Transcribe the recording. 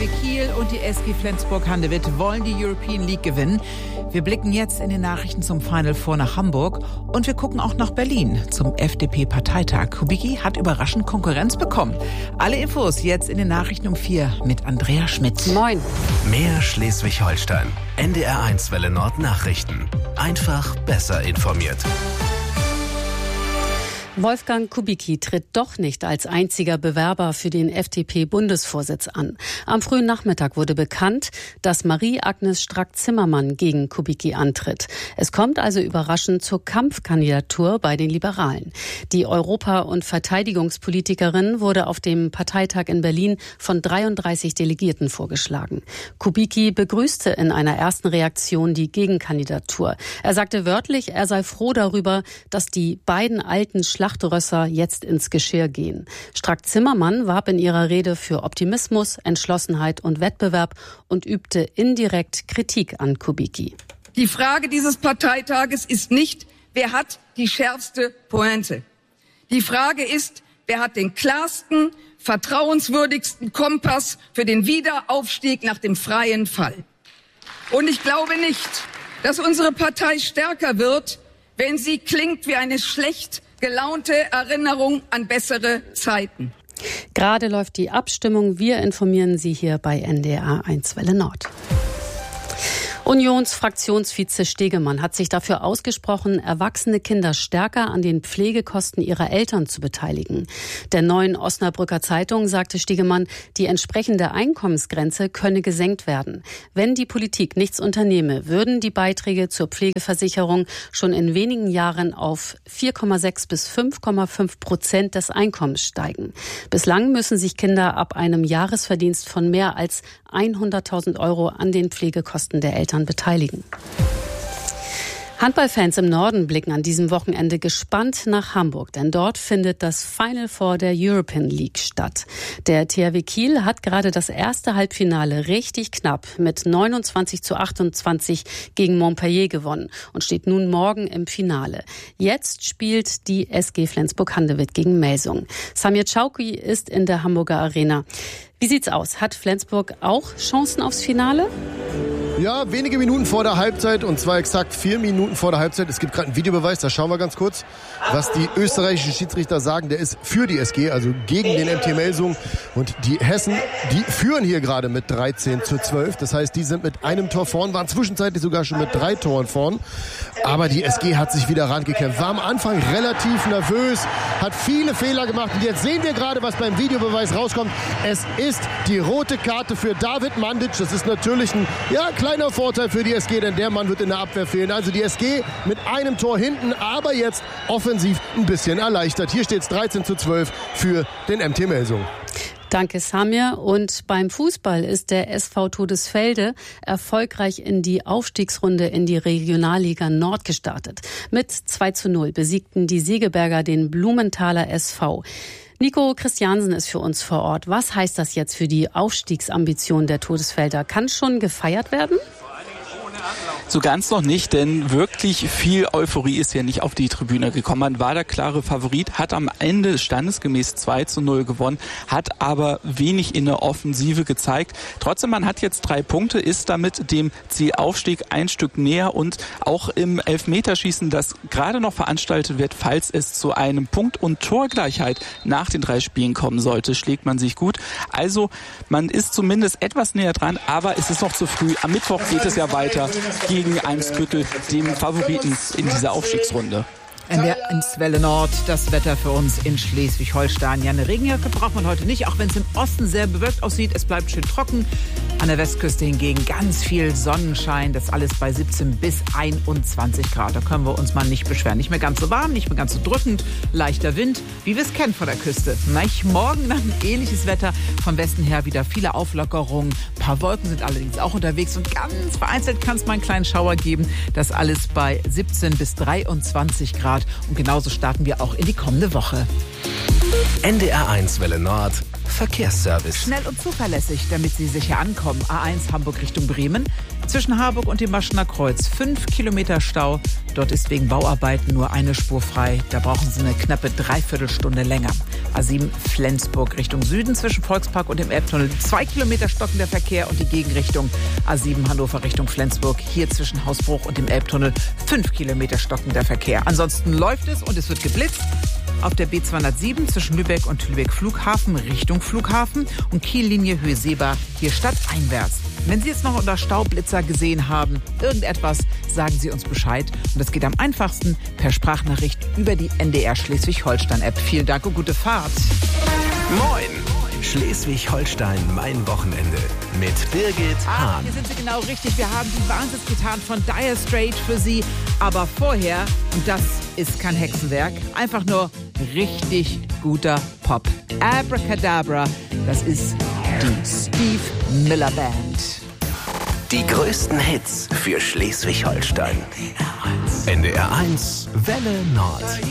THW Kiel und die SG Flensburg-Handewitt wollen die European League gewinnen. Wir blicken jetzt in den Nachrichten zum Final Four nach Hamburg und wir gucken auch nach Berlin zum FDP-Parteitag. Kubicki hat überraschend Konkurrenz bekommen. Alle Infos jetzt in den Nachrichten um 4 mit Andrea Schmidt. Moin. Mehr Schleswig-Holstein. NDR1 Welle Nord Nachrichten. Einfach besser informiert. Wolfgang Kubicki tritt doch nicht als einziger Bewerber für den FDP-Bundesvorsitz an. Am frühen Nachmittag wurde bekannt, dass Marie-Agnes Strack-Zimmermann gegen Kubicki antritt. Es kommt also überraschend zur Kampfkandidatur bei den Liberalen. Die Europa- und Verteidigungspolitikerin wurde auf dem Parteitag in Berlin von 33 Delegierten vorgeschlagen. Kubicki begrüßte in einer ersten Reaktion die Gegenkandidatur. Er sagte wörtlich, er sei froh darüber, dass die beiden alten Schlachtrösser jetzt ins Geschirr gehen. Strack-Zimmermann warb in ihrer Rede für Optimismus, Entschlossenheit und Wettbewerb und übte indirekt Kritik an Kubicki. Die Frage dieses Parteitages ist nicht, wer hat die schärfste Pointe. Die Frage ist, wer hat den klarsten, vertrauenswürdigsten Kompass für den Wiederaufstieg nach dem freien Fall. Und ich glaube nicht, dass unsere Partei stärker wird, wenn sie klingt wie eine schlecht gelaunte Erinnerung an bessere Zeiten. Gerade läuft die Abstimmung. Wir informieren Sie hier bei NDR1 Welle Nord. Unionsfraktionsvize Stegemann hat sich dafür ausgesprochen, erwachsene Kinder stärker an den Pflegekosten ihrer Eltern zu beteiligen. Der Neuen Osnabrücker Zeitung sagte Stegemann, die entsprechende Einkommensgrenze könne gesenkt werden. Wenn die Politik nichts unternehme, würden die Beiträge zur Pflegeversicherung schon in wenigen Jahren auf 4,6 bis 5,5% des Einkommens steigen. Bislang müssen sich Kinder ab einem Jahresverdienst von mehr als 100.000 Euro an den Pflegekosten der Eltern beteiligen. Handballfans im Norden blicken an diesem Wochenende gespannt nach Hamburg, denn dort findet das Final Four der European League statt. Der THW Kiel hat gerade das erste Halbfinale richtig knapp mit 29:28 gegen Montpellier gewonnen und steht nun morgen im Finale. Jetzt spielt die SG Flensburg-Handewitt gegen Melsungen. Samir Chauki ist in der Hamburger Arena. Wie sieht's aus? Hat Flensburg auch Chancen aufs Finale? Ja, wenige Minuten vor der Halbzeit, und zwar exakt 4 Minuten vor der Halbzeit. Es gibt gerade einen Videobeweis, da schauen wir ganz kurz, was die österreichischen Schiedsrichter sagen. Der ist für die SG, also gegen den MT Melsungen. Und die Hessen, die führen hier gerade mit 13:12. Das heißt, die sind mit einem Tor vorn, waren zwischenzeitlich sogar schon mit 3 Toren vorn. Aber die SG hat sich wieder rangekämpft. War am Anfang relativ nervös, hat viele Fehler gemacht. Und jetzt sehen wir gerade, was beim Videobeweis rauskommt. Es ist die rote Karte für David Mandic. Das ist natürlich ein kleiner Vorteil für die SG, denn der Mann wird in der Abwehr fehlen. Also die SG mit einem Tor hinten, aber jetzt offensiv ein bisschen erleichtert. Hier steht es 13:12 für den MT Melsungen. Danke, Samir. Und beim Fußball ist der SV Todesfelde erfolgreich in die Aufstiegsrunde in die Regionalliga Nord gestartet. Mit 2:0 besiegten die Segeberger den Blumenthaler SV. Nico Christiansen ist für uns vor Ort. Was heißt das jetzt für die Aufstiegsambition der Todesfelder? Kann schon gefeiert werden? So ganz noch nicht, denn wirklich viel Euphorie ist ja nicht auf die Tribüne gekommen. Man war der klare Favorit, hat am Ende standesgemäß 2:0 gewonnen, hat aber wenig in der Offensive gezeigt. Trotzdem, man hat jetzt 3 Punkte, ist damit dem Zielaufstieg ein Stück näher und auch im Elfmeterschießen, das gerade noch veranstaltet wird, falls es zu einem Punkt- und Torgleichheit nach den 3 Spielen kommen sollte, schlägt man sich gut. Also man ist zumindest etwas näher dran, aber es ist noch zu früh. Am Mittwoch geht es ja weiter gegen Eimsbüttel, dem Favoriten in dieser Aufstiegsrunde. NDR1 Welle Nord, das Wetter für uns in Schleswig-Holstein. Ja, eine Regenjacke braucht man heute nicht, auch wenn es im Osten sehr bewölkt aussieht. Es bleibt schön trocken. An der Westküste hingegen ganz viel Sonnenschein. Das alles bei 17 bis 21 Grad. Da können wir uns mal nicht beschweren. Nicht mehr ganz so warm, nicht mehr ganz so drückend. Leichter Wind, wie wir es kennen von der Küste. Morgen dann ähnliches Wetter. Vom Westen her wieder viele Auflockerungen. Ein paar Wolken sind allerdings auch unterwegs. Und ganz vereinzelt kann es mal einen kleinen Schauer geben. Das alles bei 17 bis 23 Grad. Und genauso starten wir auch in die kommende Woche. NDR1 Welle Nord. Verkehrsservice. Schnell und zuverlässig, damit Sie sicher ankommen. A1 Hamburg Richtung Bremen. Zwischen Harburg und dem Maschener Kreuz 5 Kilometer Stau. Dort ist wegen Bauarbeiten nur eine Spur frei. Da brauchen Sie eine knappe Dreiviertelstunde länger. A7 Flensburg Richtung Süden zwischen Volkspark und dem Elbtunnel 2 Kilometer stockender Verkehr und die Gegenrichtung. A7 Hannover Richtung Flensburg. Hier zwischen Hausbruch und dem Elbtunnel 5 Kilometer stockender Verkehr. Ansonsten läuft es und es wird geblitzt. Auf der B207 zwischen Lübeck und Lübeck Flughafen Richtung Flughafen und Kiellinie Höhe Seebach hier stadteinwärts. Wenn Sie jetzt noch unter Staublitzer gesehen haben, irgendetwas, sagen Sie uns Bescheid. Und das geht am einfachsten per Sprachnachricht über die NDR Schleswig-Holstein-App. Vielen Dank und gute Fahrt. Moin! Schleswig-Holstein, mein Wochenende mit Birgit Hahn. Hier sind Sie genau richtig. Wir haben die Wahnsinnsgitarren von Dire Straits für Sie. Aber vorher, und das ist kein Hexenwerk, einfach nur richtig guter Pop. Abracadabra, das ist die Steve Miller Band. Die größten Hits für Schleswig-Holstein. NDR1 Welle Nord.